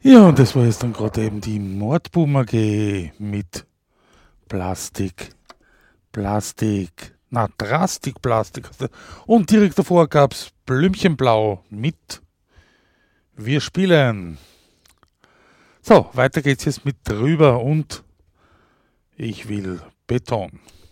Ja, und das war jetzt dann gerade eben die Mordboomer AG mit Plastik, Drastikplastik. Und direkt davor gab's Blümchenblau mit Wir spielen. So, weiter geht's jetzt mit drüber und ich will Beton.